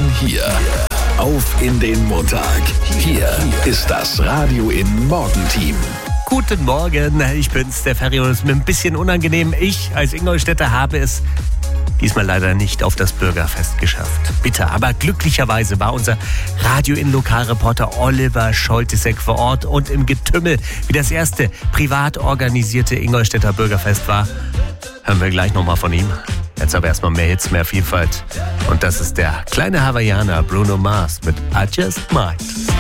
von hier. Auf in den Montag. Hier ist das Radio in Morgenteam. Guten Morgen, ich bin's, der Ferry, und es ist mir ein bisschen unangenehm. Ich als Ingolstädter habe es diesmal leider nicht auf das Bürgerfest geschafft. Bitte, aber glücklicherweise war unser Radio-In-Lokalreporter Oliver Scholtisek vor Ort und im Getümmel, wie das erste privat organisierte Ingolstädter Bürgerfest war. Hören wir gleich nochmal von ihm. Jetzt aber erstmal mehr Hits, mehr Vielfalt. Und das ist der kleine Hawaiianer Bruno Mars mit I Just Might.